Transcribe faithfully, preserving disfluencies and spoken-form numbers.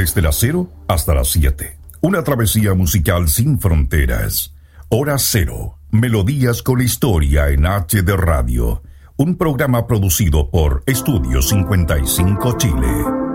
desde las cero hasta las siete. Una travesía musical sin fronteras. Hora Cero. Melodías con historia en H D Radio. Un programa producido por Estudio cincuenta y cinco Chile.